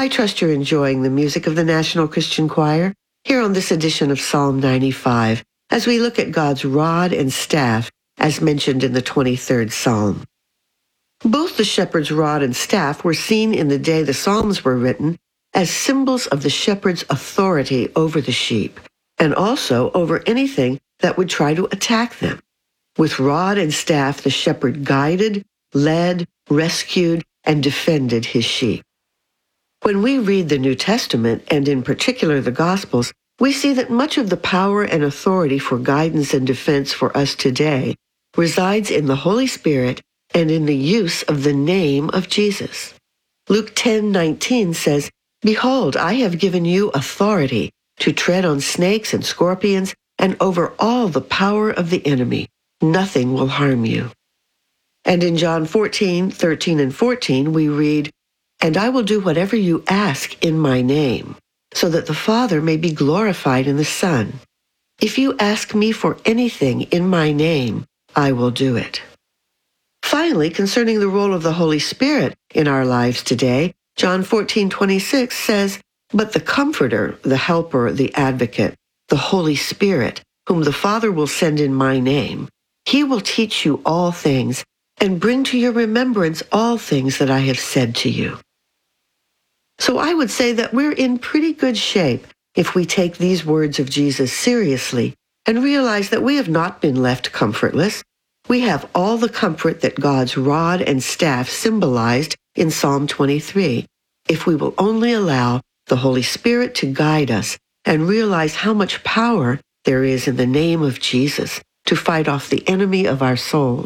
I trust you're enjoying the music of the National Christian Choir here on this edition of Psalm 95 as we look at God's rod and staff as mentioned in the 23rd Psalm. Both the shepherd's rod and staff were seen in the day the Psalms were written as symbols of the shepherd's authority over the sheep and also over anything that would try to attack them. With rod and staff, the shepherd guided, led, rescued, and defended his sheep. When we read the New Testament, and in particular the Gospels, we see that much of the power and authority for guidance and defense for us today resides in the Holy Spirit and in the use of the name of Jesus. Luke 10:19 says, "Behold, I have given you authority to tread on snakes and scorpions and over all the power of the enemy. Nothing will harm you." And in John 14:13 and 14, we read, "And I will do whatever you ask in my name, so that the Father may be glorified in the Son. If you ask me for anything in my name, I will do it." Finally, concerning the role of the Holy Spirit in our lives today, John 14:26 says, "But the Comforter, the Helper, the Advocate, the Holy Spirit, whom the Father will send in my name, he will teach you all things and bring to your remembrance all things that I have said to you." So I would say that we're in pretty good shape if we take these words of Jesus seriously and realize that we have not been left comfortless. We have all the comfort that God's rod and staff symbolized in Psalm 23, if we will only allow the Holy Spirit to guide us and realize how much power there is in the name of Jesus to fight off the enemy of our souls.